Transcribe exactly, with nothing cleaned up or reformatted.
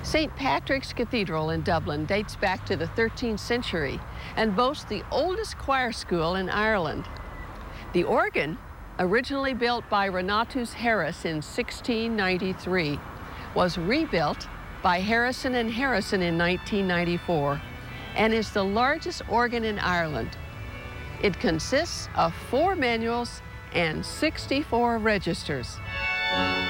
Saint Patrick's Cathedral in Dublin dates back to the thirteenth century and boasts the oldest choir school in Ireland. The organ, originally built by Renatus Harris in sixteen ninety-three, was rebuilt by Harrison and Harrison in nineteen ninety-four and is the largest organ in Ireland. It consists of four manuals and sixty-four registers.